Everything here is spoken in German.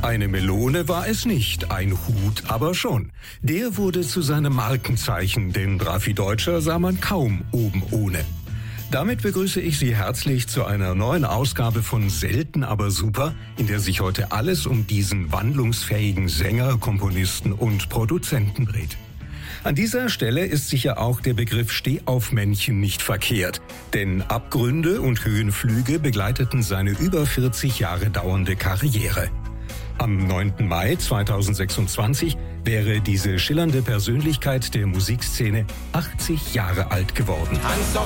Eine Melone war es nicht, ein Hut aber schon. Der wurde zu seinem Markenzeichen, denn Raffi Deutscher sah man kaum oben ohne. Damit begrüße ich Sie herzlich zu einer neuen Ausgabe von Selten aber super, in der sich heute alles um diesen wandlungsfähigen Sänger, Komponisten und Produzenten dreht. An dieser Stelle ist sicher auch der Begriff Stehaufmännchen nicht verkehrt, denn Abgründe und Höhenflüge begleiteten seine über 40 Jahre dauernde Karriere. Am 9. Mai 2026 wäre diese schillernde Persönlichkeit der Musikszene 80 Jahre alt geworden. Tanz doch